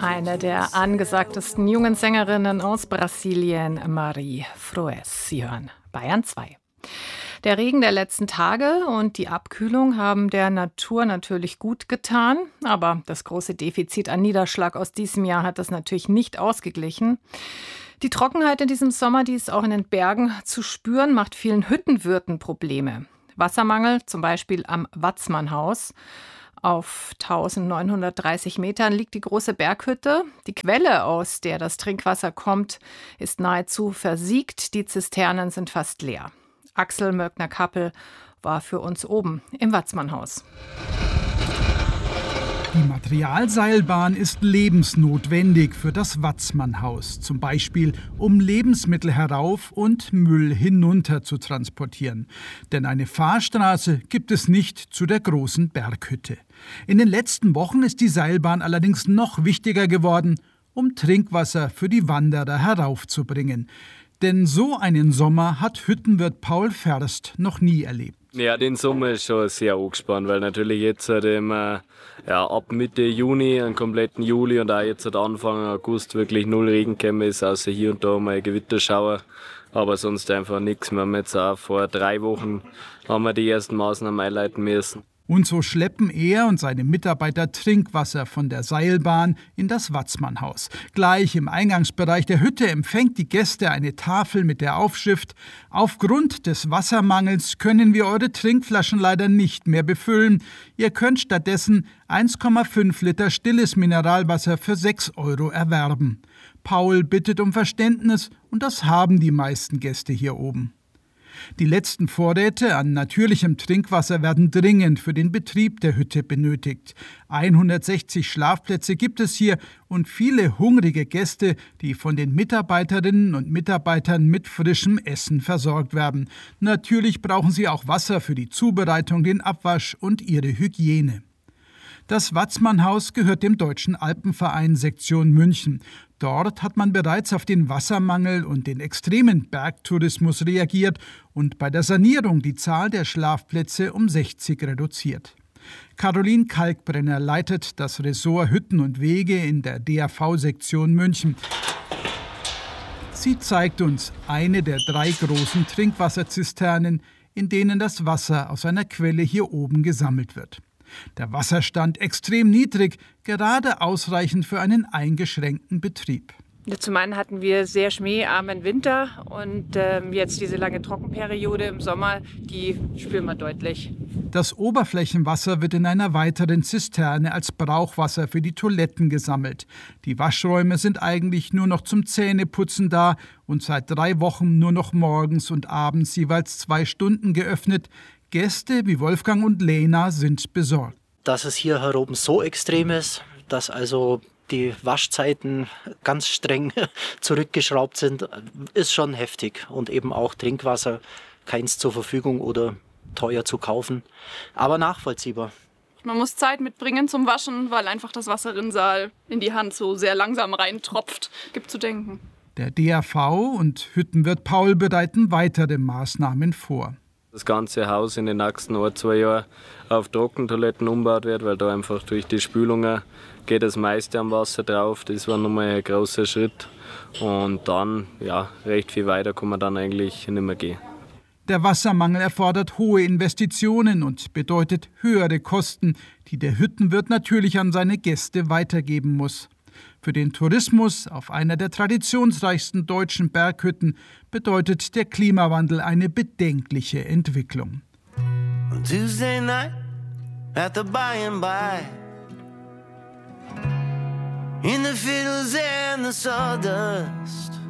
Eine der angesagtesten jungen Sängerinnen aus Brasilien, Marie Froes. Sie hören Bayern 2. Der Regen der letzten Tage und die Abkühlung haben der Natur natürlich gut getan. Aber das große Defizit an Niederschlag aus diesem Jahr hat das natürlich nicht ausgeglichen. Die Trockenheit in diesem Sommer, die ist auch in den Bergen zu spüren, macht vielen Hüttenwirten Probleme. Wassermangel, zum Beispiel am Watzmannhaus. Auf 1930 Metern liegt die große Berghütte. Die Quelle, aus der das Trinkwasser kommt, ist nahezu versiegt. Die Zisternen sind fast leer. Axel Möckner-Kappel war für uns oben im Watzmannhaus. Die Materialseilbahn ist lebensnotwendig für das Watzmannhaus, zum Beispiel um Lebensmittel herauf und Müll hinunter zu transportieren. Denn eine Fahrstraße gibt es nicht zu der großen Berghütte. In den letzten Wochen ist die Seilbahn allerdings noch wichtiger geworden, um Trinkwasser für die Wanderer heraufzubringen. Denn so einen Sommer hat Hüttenwirt Paul Ferst noch nie erlebt. Ja, den Sommer ist schon sehr angespannt, weil natürlich jetzt ab Mitte Juni, einen kompletten Juli und auch jetzt Anfang August wirklich null Regen gekommen ist, außer hier und da mal ein Gewitterschauer, aber sonst einfach nichts. Wir haben jetzt auch vor 3 Wochen die ersten Maßnahmen einleiten müssen. Und so schleppen er und seine Mitarbeiter Trinkwasser von der Seilbahn in das Watzmannhaus. Gleich im Eingangsbereich der Hütte empfängt die Gäste eine Tafel mit der Aufschrift: Aufgrund des Wassermangels können wir eure Trinkflaschen leider nicht mehr befüllen. Ihr könnt stattdessen 1,5 Liter stilles Mineralwasser für 6 € erwerben. Paul bittet um Verständnis und das haben die meisten Gäste hier oben. Die letzten Vorräte an natürlichem Trinkwasser werden dringend für den Betrieb der Hütte benötigt. 160 Schlafplätze gibt es hier und viele hungrige Gäste, die von den Mitarbeiterinnen und Mitarbeitern mit frischem Essen versorgt werden. Natürlich brauchen sie auch Wasser für die Zubereitung, den Abwasch und ihre Hygiene. Das Watzmannhaus gehört dem Deutschen Alpenverein Sektion München. Dort hat man bereits auf den Wassermangel und den extremen Bergtourismus reagiert und bei der Sanierung die Zahl der Schlafplätze um 60 reduziert. Caroline Kalkbrenner leitet das Ressort Hütten und Wege in der DAV-Sektion München. Sie zeigt uns eine der 3 großen Trinkwasserzisternen, in denen das Wasser aus einer Quelle hier oben gesammelt wird. Der Wasserstand extrem niedrig, gerade ausreichend für einen eingeschränkten Betrieb. Ja, zum einen hatten wir sehr schneearmen Winter und jetzt diese lange Trockenperiode im Sommer, die spüren wir deutlich. Das Oberflächenwasser wird in einer weiteren Zisterne als Brauchwasser für die Toiletten gesammelt. Die Waschräume sind eigentlich nur noch zum Zähneputzen da und seit 3 Wochen nur noch morgens und abends jeweils 2 Stunden geöffnet. Gäste wie Wolfgang und Lena sind besorgt. Dass es hier heroben so extrem ist, dass also die Waschzeiten ganz streng zurückgeschraubt sind, ist schon heftig. Und eben auch Trinkwasser, keins zur Verfügung oder teuer zu kaufen, aber nachvollziehbar. Man muss Zeit mitbringen zum Waschen, weil einfach das Wasserrinnsal in die Hand so sehr langsam reintropft. Gibt zu denken. Der DAV und Hüttenwirt Paul bereiten weitere Maßnahmen vor. Das ganze Haus in den nächsten 2 Jahren auf Trockentoiletten umgebaut wird, weil da einfach durch die Spülungen geht das meiste am Wasser drauf. Das war nochmal ein großer Schritt. Und dann, recht viel weiter kann man dann eigentlich nicht mehr gehen. Der Wassermangel erfordert hohe Investitionen und bedeutet höhere Kosten, die der Hüttenwirt natürlich an seine Gäste weitergeben muss. Für den Tourismus auf einer der traditionsreichsten deutschen Berghütten bedeutet der Klimawandel eine bedenkliche Entwicklung. On Tuesday night at the by and by, in the fiddles and the sawdust,